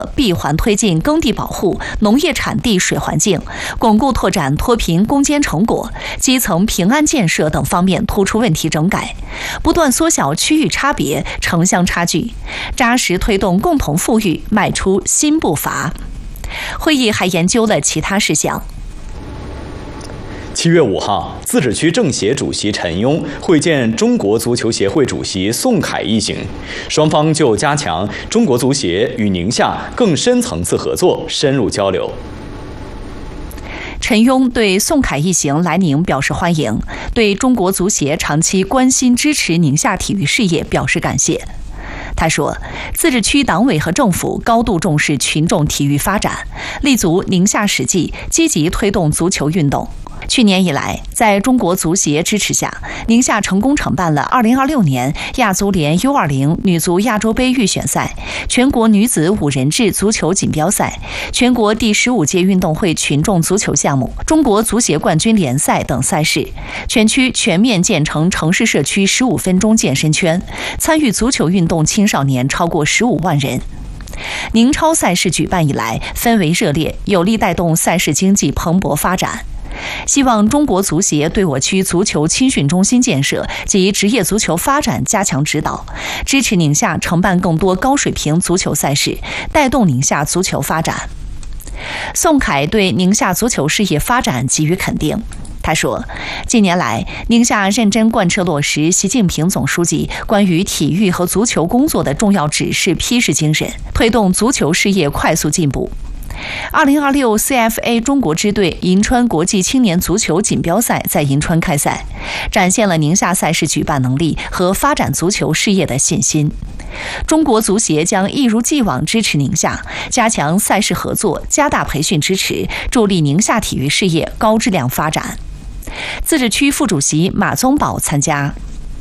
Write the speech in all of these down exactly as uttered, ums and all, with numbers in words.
闭环推进耕地保护、农业产地水环境，巩固拓展脱贫攻坚成果、基层平安建设等方面突出问题整改，不断缩小区域差别、城乡差距，扎实推动共同富裕迈出新步伐。会议还研究了其他事项。 七月五号，自治区政协主席陈庸会见中国足球协会主席宋凯一行，双方就加强中国足协与宁夏更深层次合作深入交流。 陈庸对宋凯一行来宁表示欢迎，对中国足协长期关心支持宁夏体育事业表示感谢。他说，自治区党委和政府高度重视群众体育发展，立足宁夏实际，积极推动足球运动。去年以来，在中国足协支持下，宁夏成功承办了二零二六年亚足联 U 二十 女足亚洲杯预选赛、全国女子五人制足球锦标赛、全国第十五届运动会群众足球项目、中国足协冠军联赛等赛事，全区全面建成城市社区十五分钟健身圈，参与足球运动青少年超过十五万人。宁超赛事举办以来，氛围热烈，有力带动赛事经济蓬勃发展。希望中国足协对我区足球青训中心建设及职业足球发展加强指导，支持宁夏承办更多高水平足球赛事，带动宁夏足球发展。宋凯对宁夏足球事业发展给予肯定。他说，近年来，宁夏认真贯彻落实习近平总书记关于体育和足球工作的重要指示批示精神，推动足球事业快速进步。二零二六 C F A 中国支队银川国际青年足球锦标赛在银川开赛，展现了宁夏赛事举办能力和发展足球事业的信心。中国足协将一如既往支持宁夏，加强赛事合作，加大培训支持，助力宁夏体育事业高质量发展。自治区副主席马宗宝参加。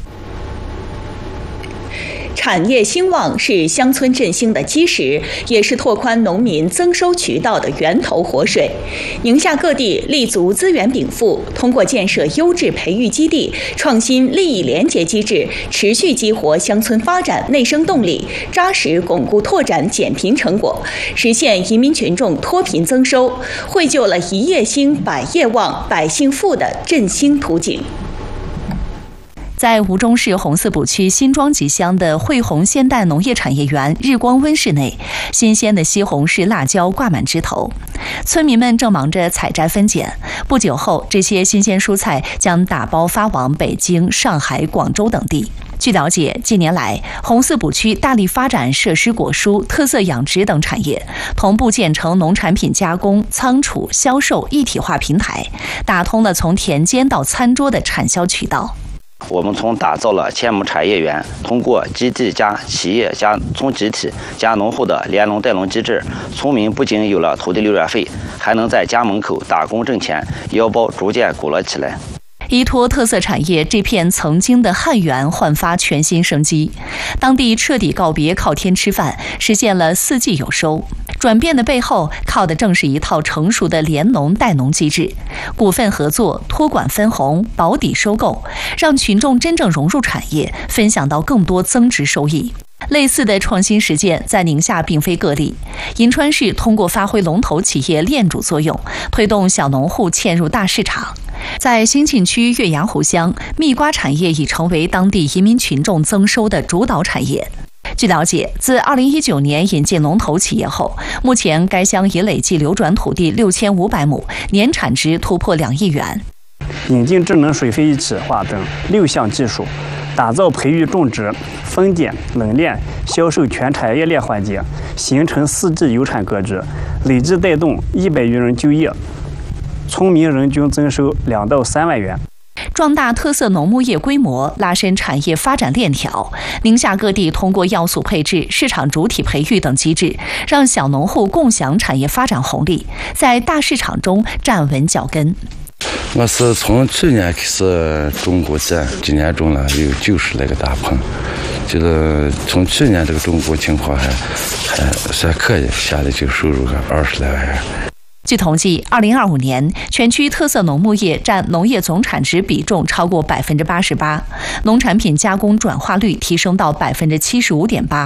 产业兴旺是乡村振兴的基石，也是拓宽农民增收渠道的源头活水。宁夏各地立足资源禀赋，通过建设优质培育基地、创新利益联结机制，持续激活乡村发展内生动力，扎实巩固拓展减贫成果，实现移民群众脱贫增收，绘就了一业兴、百业旺、百姓富的振兴图景。在吴忠市红四堡区新庄集乡的汇红鲜蛋农业产业园日光温室内，新鲜的西红柿、辣椒挂满枝头，村民们正忙着采摘分拣。不久后，这些新鲜蔬菜将打包发往北京、上海、广州等地。据了解，近年来，红四堡区大力发展设施果蔬、特色养殖等产业，同步建成农产品加工、仓储、销售一体化平台，打通了从田间到餐桌的产销渠道。 我们从打造了千亩产业园，通过基地加企业加从集体加农户的联农带农机制，村民不仅有了土地流转费，还能在家门口打工挣钱，腰包逐渐鼓了起来。依托特色产业，这片曾经的旱园焕发全新生机，当地彻底告别靠天吃饭，实现了四季有收。转变的背后，靠的正是一套成熟的联农带农机制，股份合作、托管分红、保底收购，让群众真正融入产业，分享到更多增值收益。类似的创新实践在宁夏并非个例，银川市通过发挥龙头企业链主作用，推动小农户嵌入大市场。在兴庆区岳阳湖乡，蜜瓜产业已成为当地移民群众增收的主导产业。据了解，自二零一九年引进龙头企业后，目前该乡已累计流转土地六千五百亩，年产值突破两亿元。 引进智能水肥一体化等六项技术，打造培育种植、分拣、冷链、销售全产业链环节，形成四季有产格局，累计带动一百余人就业，村民人均增收两到三万元。 壮大特色农牧业规模，拉伸产业发展链条。宁夏各地通过要素配置、市场主体培育等机制，让小农户共享产业发展红利，在大市场中站稳脚跟。 我是从去年开始种谷子，今年种了有九十来个大棚，就是从去年这个种谷情况还还算可以，下来就收入个二十来万元。 据统计，二零二五年全区特色农牧业占农业总产值比重超过百分之八十八，农产品加工转化率提升到百分之七十五点八。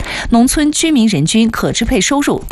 农村居民人均可支配收入